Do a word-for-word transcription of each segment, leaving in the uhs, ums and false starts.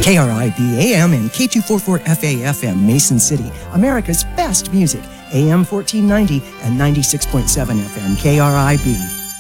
K R I B A M and K two forty-four F A F M, Mason City, America's best music, A M fourteen ninety and ninety-six point seven F M, K R I B.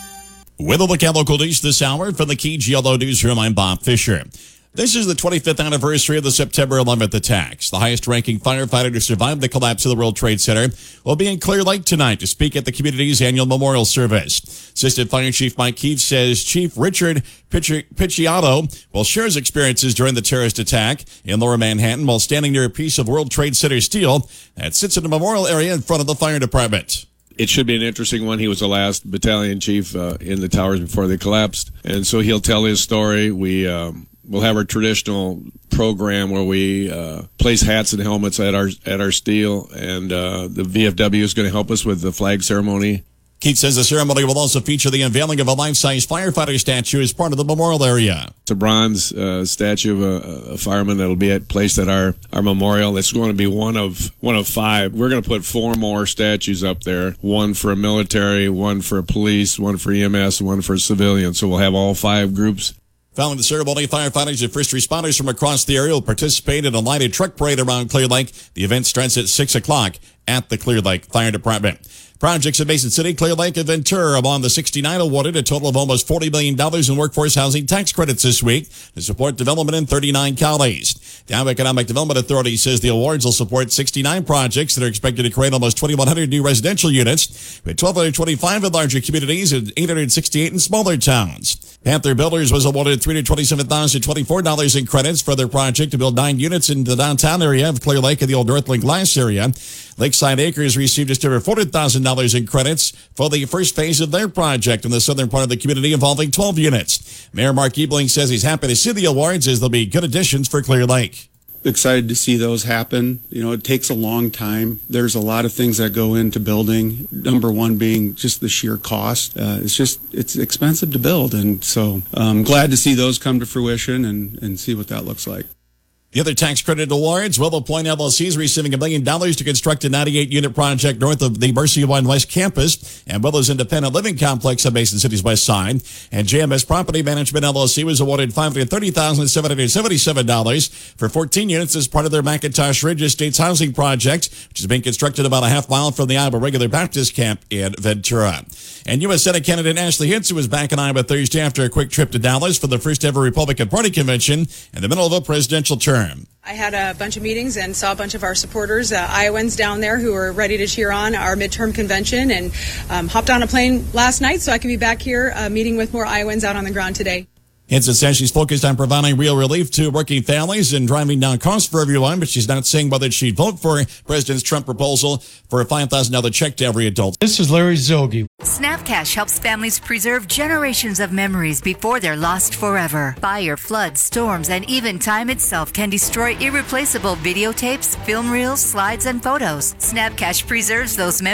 With a look at local news this hour from the K G L O Newsroom, I'm Bob Fisher. This is the twenty-fifth anniversary of the September eleventh attacks. The highest-ranking firefighter to survive the collapse of the World Trade Center will be in Clear Lake tonight to speak at the community's annual memorial service. Assistant Fire Chief Mike Keefe says Chief Richard Picciotto will share his experiences during the terrorist attack in Lower Manhattan while standing near a piece of World Trade Center steel that sits in the memorial area in front of the fire department. It should be an interesting one. He was the last battalion chief uh, in the towers before they collapsed, and so he'll tell his story. We um, will have our traditional program where we uh, place hats and helmets at our at our steel, and uh, the V F W is going to help us with the flag ceremony. Keith says the ceremony will also feature the unveiling of a life-size firefighter statue as part of the memorial area. It's a bronze uh, statue of a, a fireman that'll be at, placed at our, our memorial. It's going to be one of one of five. We're going to put four more statues up there, one for a military, one for a police, one for E M S, and one for civilians. So we'll have all five groups. Following the ceremony, firefighters and first responders from across the area will participate in a lighted truck parade around Clear Lake. The event starts at six o'clock at the Clear Lake Fire Department. Projects in Mason City, Clear Lake, and Ventura among the sixty-nine awarded a total of almost forty million dollars in workforce housing tax credits this week to support development in thirty-nine counties. The Iowa Economic Development Authority says the awards will support sixty-nine projects that are expected to create almost twenty-one hundred new residential units, with one thousand two hundred twenty-five in larger communities and eight hundred sixty-eight in smaller towns. Panther Builders was awarded three hundred twenty-seven thousand twenty-four dollars in credits for their project to build nine units in the downtown area of Clear Lake and the old Northland Glass area. Lakeside Acres received just over four hundred thousand dollars in credits for the first phase of their project in the southern part of the community involving twelve units. Mayor Mark Ebling says he's happy to see the awards as they'll be good additions for Clear Lake. Excited to see those happen. You know, it takes a long time. There's a lot of things that go into building. Number one being just the sheer cost. Uh, it's just, it's expensive to build. And so I'm glad to see those come to fruition and, and see what that looks like. The other tax credit awards, Willow Point L L C is receiving a million dollars to construct a ninety-eight unit project north of the Mercy One West campus, and Willow's Independent Living Complex on Mason City's west side. And J M S Property Management L L C was awarded five hundred thirty thousand seven hundred seventy-seven dollars for fourteen units as part of their McIntosh Ridge Estates housing project, which is being constructed about a half mile from the Iowa Regular Baptist Camp in Ventura. And U S Senate candidate Ashley Hintz was back in Iowa Thursday after a quick trip to Dallas for the first ever Republican Party convention in the middle of a presidential term. I had a bunch of meetings and saw a bunch of our supporters, uh, Iowans down there who are ready to cheer on our midterm convention, and um, hopped on a plane last night so I can be back here uh, meeting with more Iowans out on the ground today. Hintz says she's focused on providing real relief to working families and driving down costs for everyone, but she's not saying whether she'd vote for President Trump's proposal for a five thousand dollars check to every adult. This is Larry Zilge. Snapcash helps families preserve generations of memories before they're lost forever. Fire, floods, storms, and even time itself can destroy irreplaceable videotapes, film reels, slides, and photos. Snapcash preserves those memories